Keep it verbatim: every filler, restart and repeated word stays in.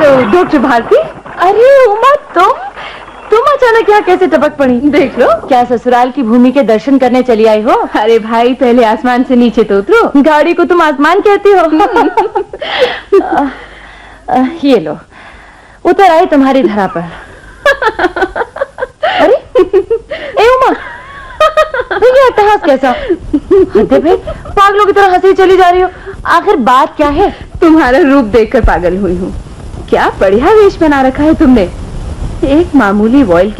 Doctor Bharti. अरे उमा, तुम तुम अचानक यहाँ कैसे टपक पड़ी? देख लो, क्या ससुराल की भूमि के दर्शन करने चली आई हो? अरे भाई, पहले आसमान से नीचे तो उतरो। गाड़ी को तुम आसमान कहती हो? आ, आ, ये लो, उतर आई तुम्हारी धरा पर। अरे ए उमा, ये अट्टहास कैसा? हंते भाई, पागलों की तरह हंसी चली जा रही हो। आखिर बात क्या है? तुम्हारा रूप देखकर पागल हुई हूँ। क्या बढ़िया वेश बना रखा है तुमने। एक मामूली वॉयल